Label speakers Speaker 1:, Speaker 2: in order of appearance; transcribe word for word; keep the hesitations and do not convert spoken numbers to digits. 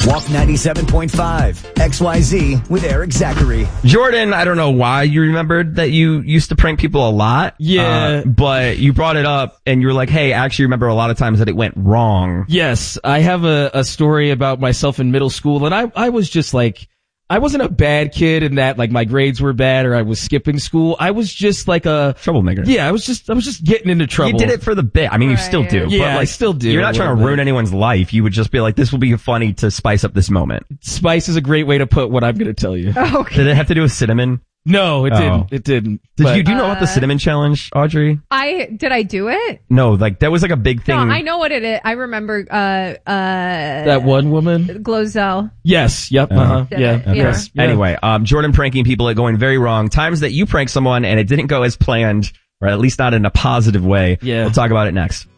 Speaker 1: Walk ninety-seven point five, X Y Z with Eric Zachary.
Speaker 2: Jordan, I don't know why you remembered that you used to prank people a lot.
Speaker 3: Yeah.
Speaker 2: Uh, but you brought it up and you were like, hey, I actually remember a lot of times that it went wrong.
Speaker 3: Yes, I have a, a story about myself in middle school, and I, I was just like, I wasn't a bad kid in that, like, my grades were bad or I was skipping school. I was just like a
Speaker 2: troublemaker.
Speaker 3: Yeah, I was just, I was just getting into trouble.
Speaker 2: You did it for the bit. I mean,
Speaker 4: Right.
Speaker 2: you still do.
Speaker 3: Yeah,
Speaker 2: but like,
Speaker 3: I still do.
Speaker 2: You're not
Speaker 3: a
Speaker 2: trying to
Speaker 3: little
Speaker 2: ruin
Speaker 3: bit.
Speaker 2: anyone's life. You would just be like, this will be funny to spice up this moment.
Speaker 3: Spice is a great way to put what I'm going to tell you.
Speaker 4: Okay.
Speaker 2: Did it have to do with cinnamon?
Speaker 3: No, it
Speaker 2: Oh.
Speaker 3: didn't. It didn't.
Speaker 2: Did
Speaker 3: But-
Speaker 2: you do you know about the cinnamon challenge, Audrey?
Speaker 4: I, did I do it?
Speaker 2: No, like that was like a big thing.
Speaker 4: No, I know what it is. I remember, uh, uh,
Speaker 3: that one woman?
Speaker 4: Glozell.
Speaker 3: Yes. Yep.
Speaker 2: Uh-huh.
Speaker 3: Uh-huh.
Speaker 4: Did
Speaker 3: Yeah.
Speaker 4: it, yeah.
Speaker 3: Yes. Yeah.
Speaker 2: Anyway, um, Jordan pranking people at going very wrong. Times that you prank someone and it didn't go as planned, or at least not in a positive way.
Speaker 3: Yeah.
Speaker 2: We'll talk about it next.